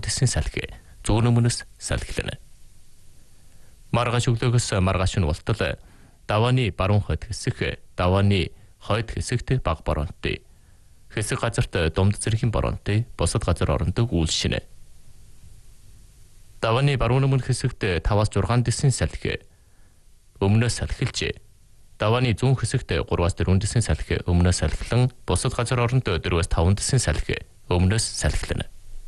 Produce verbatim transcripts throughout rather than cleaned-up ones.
дэсэн салхи зүүн өмнөөс салхилна. Маргааш өглөөгөөс маргааш нь болтол давааны баруун хойд хэсэг, давааны хойд хэсэгт бага боронтой. Хэсэг газарт дунд зэргийн боронтой, бусад газар орондог үйл шинэ. Давааны баруун өмнө хэсэгт таваас зургаан дэсэн салхи өмнөөс салхилж, давааны зүүн хэсэгт гураваас дөрвөн дэсэн салхи өмнөөс салхилан, бусад газар оронд дөрвөөс таван дэсэн салхи өмнөөс салхилна.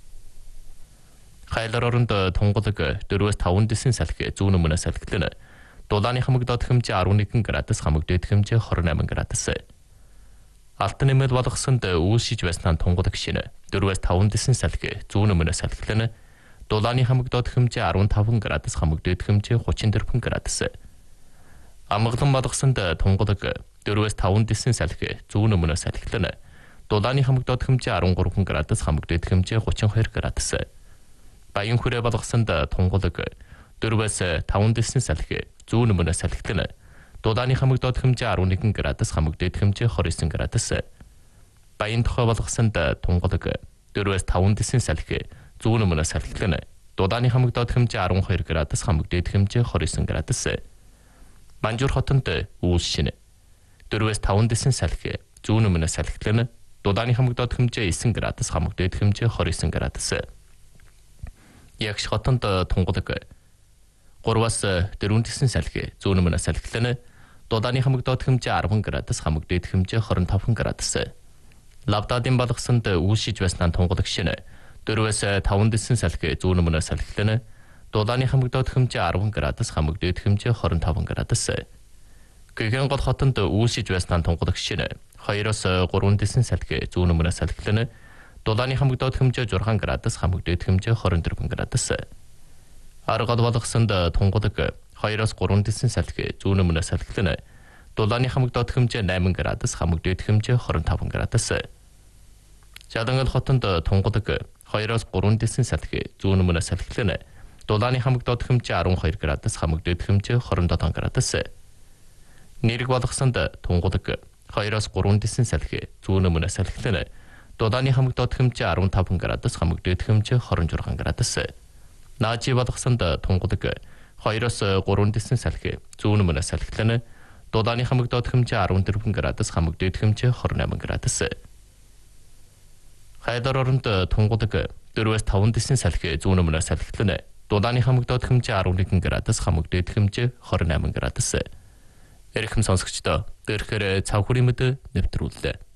Хайлар оронд тунгалаг дөрвөөс таван дэсэн салхи зүүн өмнөөс салхилна. Дулааны хамаг доод хэмжээ арван нэгэн градус, хамаг дээд хэмжээ хорин найман градус. Алтан нэмэл болгосонд үйлшиж байснаа тунгалаг шинэ дөрвөөс таван дэсэн салхи зүүн өмнөөс салхилна. Дулааны хамаг доод хэмжээ арван таван градус, хамаг дээд хэмжээ гучин дөрвөн градус. Амгалан болгосонд тунгалаг дөрвөөс таван дэсэн салхи зүүн өмнөөс салхилна. Дулааны хамаг доод хэмжээ арван гурван градус, хамаг дээд хэмжээ гучин хоёр градус. Баян хүрээ болгосонд тунгалаг дөрвөөс таван дэсэн салхи зүүн өмнөөс салхилна. Дулааны хамаг доод хэмжээ арван нэгэн градус, хамаг дээд хэмжээ хорин девять градус. Баян тухай болгосонд тунгалаг дөрвөөс таван дэсэн салхи зүүн өмнөөс салхилна. Дулааны хамаг доод хэмжээ арван хоёр градус, хамаг дээд хэмжээ хорин девять градус. Манжуур хотонд үйл шинэ дөрвөөс таван дэсэн салхи зүүн өмнөөс салхилна. Дулааны хамаг доод хэмжээ девять градус, хамаг дээд хэмжээ хорин девять градус. Ягш хотонд тунгалаг гураваас дөрвөн дэсэн салхи зүүн өмнөөс салхилна. Дулааны хамаг доод хэмжээ арван градус, хамаг дээд хэмжээ хорин таван градус. Лавдадын балгасанд үйлшиж байснаа тунгалаг шинэ дөрвөөс таван дэсэн салхи зүүн өмнөөс салхилна. Дулааны хамаг доод хэмжээ арван градус, хамаг дээд хэмжээ хорин таван градус. Гэгэн гол хотонд үйлшиж байснаа тунгалаг шинэ хоёроос гурван дэсэн салхи зүүн өмнөөс салхилна. Дулааны хамаг доод хэмжээ зургаан градус, хамаг дээд хэмжээ хорин дөрвөн градус. Аргал болгосонд тунгалаг хоёроос гурван дэсэн салхи зүүн өмнөөс салхилна. Дулааны хамаг доод хэмжээ найман градус, хамаг дээд хэмжээ хорин таван градус. Жадангал хотонд тунгалаг хоёроос гурван дэсэн салхи зүүн өмнөөс салхилна. Дулааны хамаг доод хэмжээ арван хоёр градус, хамаг дээд хэмжээ хорин долоон градус. Нэрэг болгосонд тунгалаг хоёроос гурван дэсэн салхи зүүн өмнөөс салхилна. Дулааны хамаг доод хэмжээ арван таван градус, хамаг дээд хэмжээ хорин зургаан градус. Наажи болгосонд тунгалаг хоёроос гурван дэсэн салхи зүүн өмнөөс салхилна. Дулааны хамаг доод хэмжээ арван дөрвөн градус, хамаг дээд хэмжээ хорин найман градус. Хайдар оронд тунгалаг дөрвөөс таван дэсэн салхи зүүн өмнөөс салхилна. Дулааны хамаг доод хэмжээ арван нэгэн градус, хамаг дээд хэмжээ хорин найман градус. Эрхэм сонсогчдоо дээрхээр цав хүрийн мэд нэвтрүүллээ.